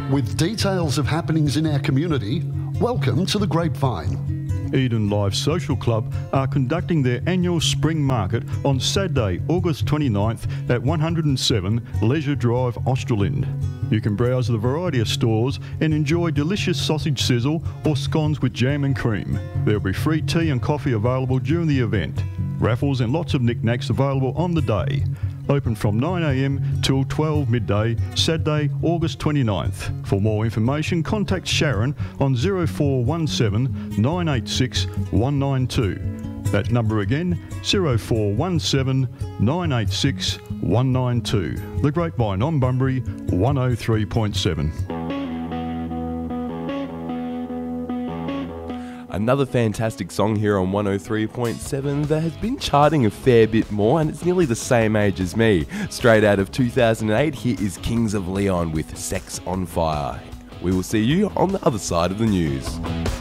With details of happenings in our community, welcome to The Grapevine. Eden Life Social Club are conducting their annual spring market on Saturday, August 29th at 107 Leisure Drive, Australind. You can browse the variety of stores and enjoy delicious sausage sizzle or scones with jam and cream. There will be free tea and coffee available during the event. Raffles and lots of knickknacks available on the day. Open from 9 a.m. till 12 midday, Saturday, August 29th. For more information, contact Sharon on 0417 986 192. That number again, 0417 986 192. The Grapevine on Bunbury, 103.7. Another fantastic song here on 103.7 that has been charting a fair bit more, and it's nearly the same age as me. Straight out of 2008, here is Kings of Leon with Sex on Fire. We will see you on the other side of the news.